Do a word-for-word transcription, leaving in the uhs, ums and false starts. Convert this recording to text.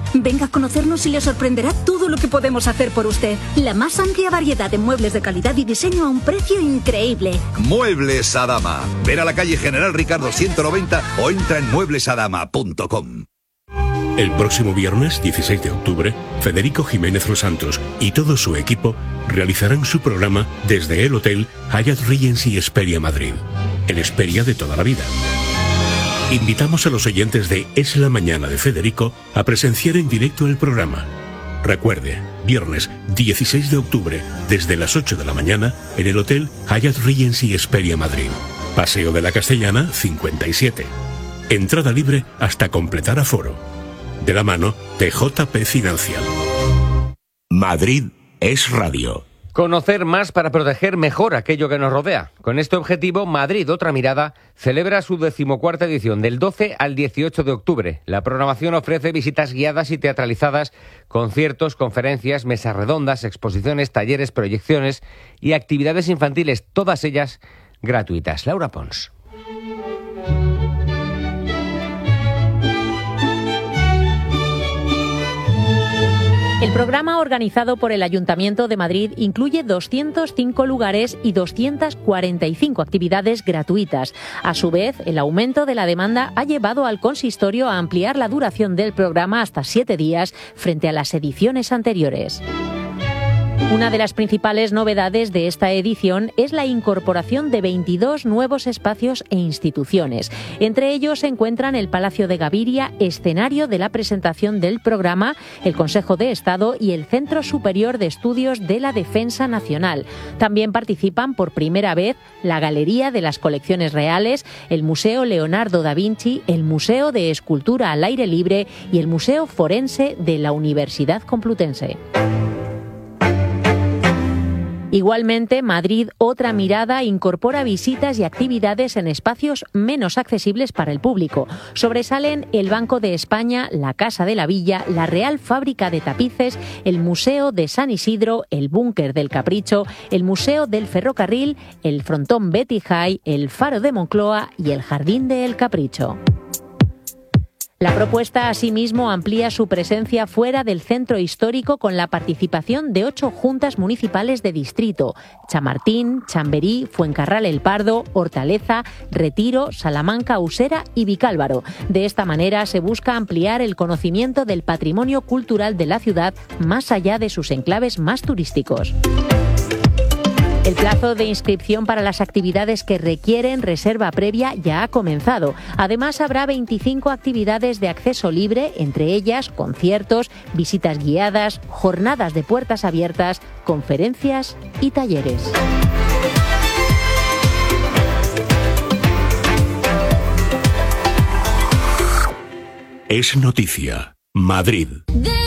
Venga a conocernos y le sorprenderá todo lo que podemos hacer por usted. La más amplia variedad de muebles de calidad y diseño a un precio increíble. Muebles Adama. Ven a la calle General Ricardo ciento noventa o entra en muebles adama punto com. El próximo viernes, dieciséis de octubre, Federico Jiménez Los Santos y todo su equipo realizarán su programa desde el Hotel Hyatt Regency Hesperia Madrid, el Hesperia de toda la vida. Invitamos a los oyentes de Es la Mañana de Federico a presenciar en directo el programa. Recuerde, viernes dieciséis de octubre, desde las ocho de la mañana, en el Hotel Hyatt Regency Hesperia Madrid. Paseo de la Castellana, cincuenta y siete. Entrada libre hasta completar aforo. De la mano de J P Financial. Madrid es radio. Conocer más para proteger mejor aquello que nos rodea. Con este objetivo, Madrid, otra mirada, celebra su decimocuarta edición del doce al dieciocho de octubre. La programación ofrece visitas guiadas y teatralizadas, conciertos, conferencias, mesas redondas, exposiciones, talleres, proyecciones y actividades infantiles, todas ellas gratuitas. Laura Pons. El programa organizado por el Ayuntamiento de Madrid incluye doscientos cinco lugares y doscientas cuarenta y cinco actividades gratuitas. A su vez, el aumento de la demanda ha llevado al consistorio a ampliar la duración del programa hasta siete días frente a las ediciones anteriores. Una de las principales novedades de esta edición es la incorporación de veintidós nuevos espacios e instituciones. Entre ellos se encuentran el Palacio de Gaviria, escenario de la presentación del programa, el Consejo de Estado y el Centro Superior de Estudios de la Defensa Nacional. También participan por primera vez la Galería de las Colecciones Reales, el Museo Leonardo da Vinci, el Museo de Escultura al Aire Libre y el Museo Forense de la Universidad Complutense. Igualmente, Madrid, otra mirada, incorpora visitas y actividades en espacios menos accesibles para el público. Sobresalen el Banco de España, la Casa de la Villa, la Real Fábrica de Tapices, el Museo de San Isidro, el Búnker del Capricho, el Museo del Ferrocarril, el Frontón Betty High, el Faro de Moncloa y el Jardín de El Capricho. La propuesta, asimismo, amplía su presencia fuera del centro histórico con la participación de ocho juntas municipales de distrito: Chamartín, Chamberí, Fuencarral El Pardo, Hortaleza, Retiro, Salamanca, Usera y Vicálvaro. De esta manera se busca ampliar el conocimiento del patrimonio cultural de la ciudad más allá de sus enclaves más turísticos. El plazo de inscripción para las actividades que requieren reserva previa ya ha comenzado. Además, habrá veinticinco actividades de acceso libre, entre ellas conciertos, visitas guiadas, jornadas de puertas abiertas, conferencias y talleres. Es noticia. Madrid.